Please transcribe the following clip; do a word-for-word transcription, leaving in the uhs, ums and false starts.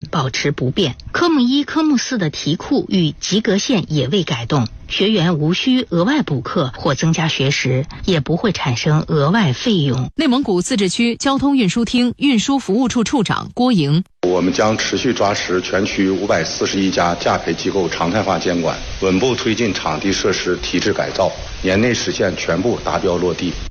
保持不变。科目一、科目四的题库与及格线也未改动，学员无需额外补课或增加学时，也不会产生额外费用。 内蒙古自治区交通运输厅运输服务处处长郭莹： 我们将持续抓实全区五百四十一家驾培机构常态化监管，稳步推进场地设施提质改造，年内实现全部达标落地。